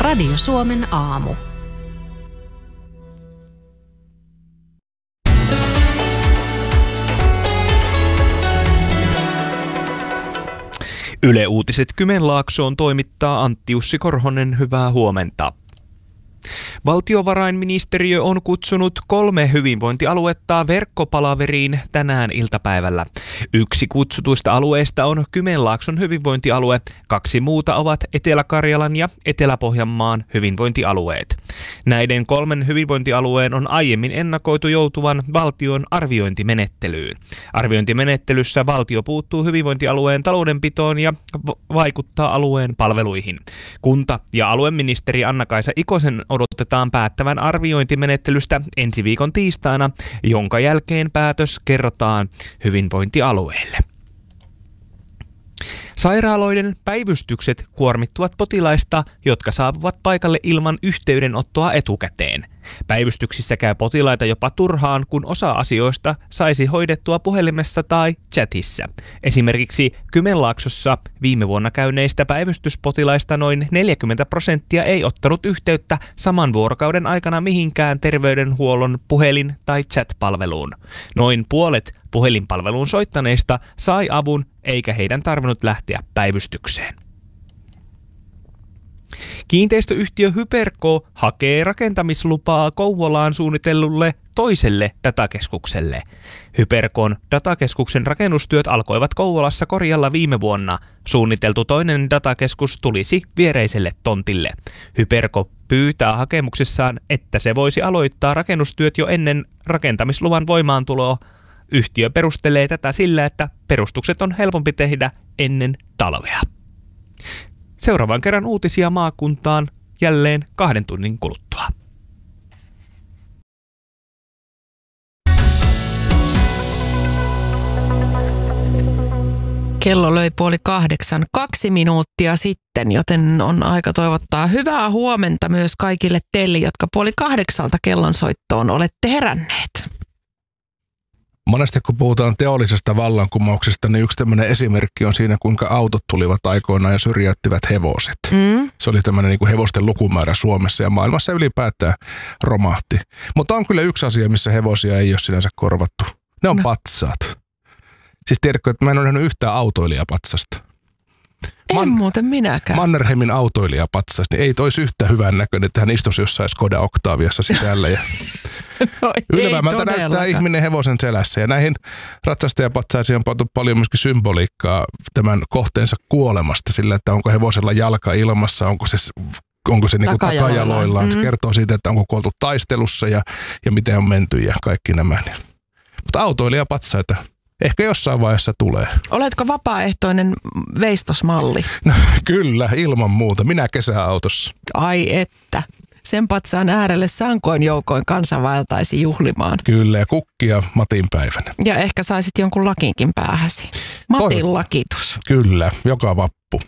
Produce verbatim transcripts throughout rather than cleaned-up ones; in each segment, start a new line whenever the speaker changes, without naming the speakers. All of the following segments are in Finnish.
Radio Suomen aamu.
Yle Uutiset Kymenlaaksoon toimittaa Antti Jussi Korhonen, hyvää huomenta. Valtiovarainministeriö on kutsunut kolme hyvinvointialuetta verkkopalaveriin tänään iltapäivällä. Yksi kutsutuista alueista on Kymenlaakson hyvinvointialue, kaksi muuta ovat Etelä-Karjalan ja Etelä-Pohjanmaan hyvinvointialueet. Näiden kolmen hyvinvointialueen on aiemmin ennakoitu joutuvan valtion arviointimenettelyyn. Arviointimenettelyssä valtio puuttuu hyvinvointialueen taloudenpitoon ja vaikuttaa alueen palveluihin. Kunta- ja alueministeri Anna-Kaisa Ikosen odotetaan päättävän arviointimenettelystä ensi viikon tiistaina, jonka jälkeen päätös kerrotaan hyvinvointialueelle. Sairaaloiden päivystykset kuormittuvat potilaista, jotka saapuvat paikalle ilman yhteydenottoa etukäteen. Päivystyksissä käy potilaita jopa turhaan, kun osa asioista saisi hoidettua puhelimessa tai chatissa. Esimerkiksi Kymenlaaksossa viime vuonna käyneistä päivystyspotilaista noin neljäkymmentä prosenttia ei ottanut yhteyttä saman vuorokauden aikana mihinkään terveydenhuollon puhelin- tai chat-palveluun. Noin puolet puhelinpalveluun soittaneista sai avun, eikä heidän tarvinnut lähteä päivystykseen. Kiinteistöyhtiö Hyperco hakee rakentamislupaa Kouvolaan suunnitellulle toiselle datakeskukselle. Hypercon datakeskuksen rakennustyöt alkoivat Kouvolassa Korjalla viime vuonna. Suunniteltu toinen datakeskus tulisi viereiselle tontille. Hyperco pyytää hakemuksessaan, että se voisi aloittaa rakennustyöt jo ennen rakentamisluvan voimaantuloa. Yhtiö perustelee tätä sillä, että perustukset on helpompi tehdä ennen talvea. Seuraavan kerran uutisia maakuntaan jälleen kahden tunnin kuluttua.
Kello löi puoli kahdeksan, kaksi minuuttia sitten, joten on aika toivottaa hyvää huomenta myös kaikille teille, jotka puoli kahdeksalta kellonsoittoon olette heränneet.
Monesti kun puhutaan teollisesta vallankumouksesta, niin yksi tämmöinen esimerkki on siinä, kuinka autot tulivat aikoinaan ja syrjäyttivät hevoset. Mm. Se oli tämmöinen niin kuin hevosten lukumäärä Suomessa ja maailmassa ylipäätään romahti. Mutta on kyllä yksi asia, missä hevosia ei ole sinänsä korvattu. Ne on no. patsaat. Siis tiedätkö, että mä en ole nähnyt yhtään autoilijapatsasta.
En Man- muuten minäkään.
Mannerheimin autoilijapatsas, niin ei toisi yhtään hyvän näköinen, että hän istuisi jossain Skoda Octaviassa sisällä. Ja
no,
ylevältä näyttää ihminen hevosen selässä. Ja näihin ratsastajapatsaisiin on pantu paljon myöskin symboliikkaa tämän kohteensa kuolemasta sillä, että onko hevosella jalka ilmassa, onko se, onko se niin takajaloillaan. Mm. Se kertoo siitä, että onko kuoltu taistelussa ja, ja miten on menty ja kaikki nämä. Mutta autoilijapatsaita ehkä jossain vaiheessa tulee.
Oletko vapaaehtoinen veistosmalli?
No, kyllä, ilman muuta. Minä kesäautossa.
Ai että. Sen patsaan äärelle sankoin joukoin kansa vaeltaisi juhlimaan.
Kyllä, ja kukkia Matin päivänä.
Ja ehkä saisit jonkun lakinkin päähäsi. Matin Toi. lakitus.
Kyllä, joka vappu.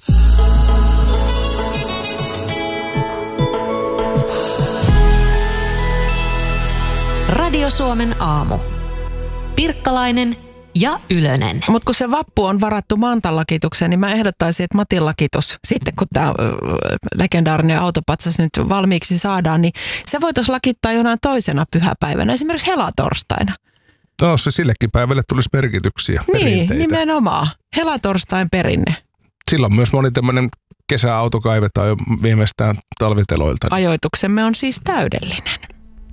Radio Suomen aamu. Pirkkalainen ja Ylönen.
Mutta kun se vappu on varattu Mantan lakitukseen, niin mä ehdottaisin, että Matin lakitus, sitten kun tämä legendaarinen autopatsas nyt valmiiksi saadaan, niin se voitaisiin lakittaa jonain toisena pyhäpäivänä, esimerkiksi helatorstaina.
No se sillekin päivälle tulisi merkityksiä,
niin,
perinteitä.
Nimenomaan. Helatorstain perinne.
Silloin myös moni tämmöinen kesäauto kaivetaan jo viimeistään talviteloilta.
Ajoituksemme on siis täydellinen.